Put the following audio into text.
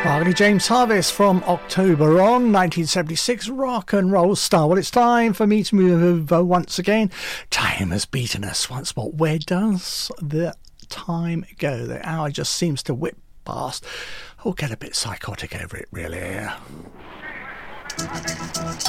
Barney James Harvest from October on, 1976, rock and roll star. Well, it's time for me to move over once again. Time has beaten us once more. Where does the time go? The hour just seems to whip past. I'll get a bit psychotic over it, really.